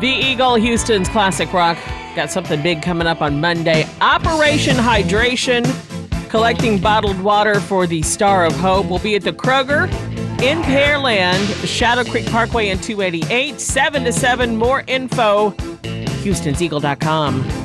The Eagle, Houston's classic rock. Got something big coming up on Monday. Operation Hydration, collecting bottled water for the Star of Hope. Will be at the Kroger in Pearland, Shadow Creek Parkway and 288, 7 to 7. More info, HoustonsEagle.com.